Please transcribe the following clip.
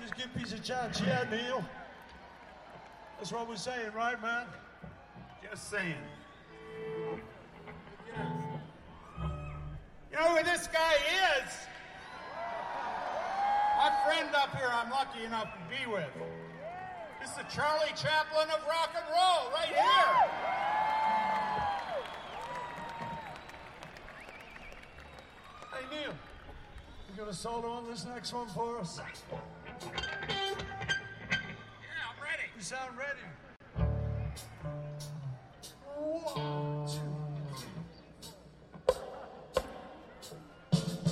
just give peace a chance. Yeah, Neil. That's what we're saying, right, man? Just saying. You know who this guy is? My friend up here I'm lucky enough to be with. This is the Charlie Chaplin of rock and roll, right here. Hey, Neil, you got a solo on this next one for us? Yeah, I'm ready. You sound ready. 1,